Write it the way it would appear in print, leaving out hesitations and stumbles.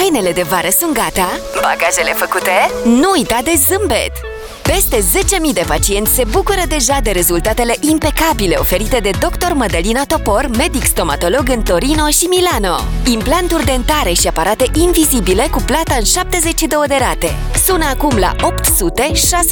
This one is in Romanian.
Hainele de vară sunt gata? Bagajele făcute? Nu uita de zâmbet! Peste 10.000 de pacienți se bucură deja de rezultatele impecabile oferite de Dr. Mădălina Topor, medic stomatolog în Torino și Milano. Implanturi dentare și aparate invizibile cu plata în 72 de rate. Sună acum la 800 6